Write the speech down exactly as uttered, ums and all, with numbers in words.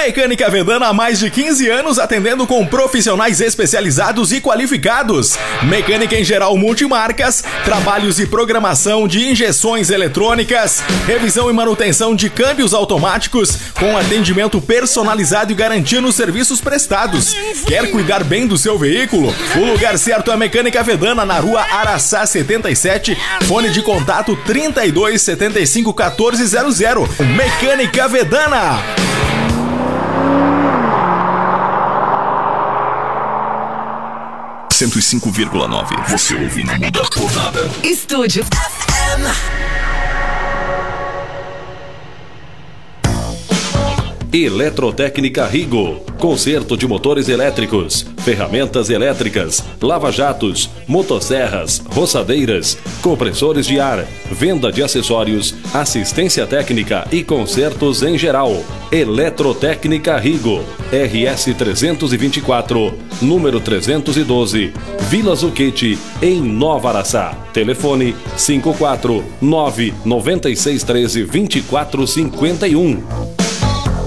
Mecânica Vedana há mais de quinze anos atendendo com profissionais especializados e qualificados. Mecânica em geral multimarcas, trabalhos e programação de injeções eletrônicas, revisão e manutenção de câmbios automáticos, com atendimento personalizado e garantia nos serviços prestados. Quer cuidar bem do seu veículo? O lugar certo é a Mecânica Vedana, na rua Araçá setenta e sete, fone de contato trinta e dois, setenta e cinco, quatorze zero zero. Mecânica Vedana. cento e cinco vírgula nove. Você ouve, não muda por nada. Estúdio F M. Eletrotécnica Rigo. Conserto de motores elétricos, ferramentas elétricas, lava-jatos, motosserras, roçadeiras, compressores de ar, venda de acessórios, assistência técnica e consertos em geral. Eletrotécnica Rigo. R S trezentos e vinte e quatro, número trezentos e doze, Vila Zucchete, em Nova Araçá. Telefone cinco quatro nove, nove seis um três, dois quatro cinco um.